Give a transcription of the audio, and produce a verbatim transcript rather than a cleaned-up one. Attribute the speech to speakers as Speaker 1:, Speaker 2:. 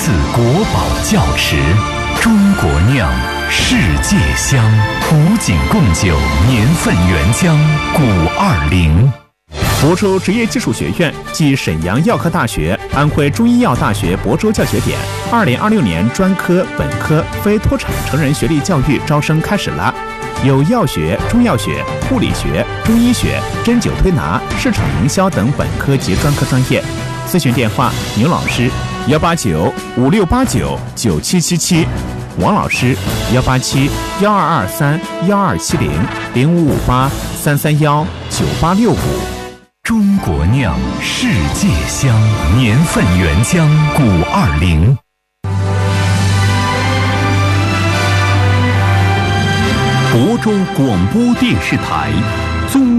Speaker 1: 次国宝窖池，中国酿，世界香，古井贡酒，年份原浆，古二零。
Speaker 2: 亳州职业技术学院暨沈阳药科大学、安徽中医药大学亳州教学点二零二六年专科、本科、非脱产成人学历教育招生开始了。有药学、中药学、护理学、中医学、针灸推拿、市场营销等本科及专科专业。咨询电话：牛老师幺八九五六八九九七七七，王老师幺八七幺二二三幺二七零零五五八三三幺九八六五。
Speaker 1: 中国酿，世界香，年份原浆，古二零。亳州广播电视台综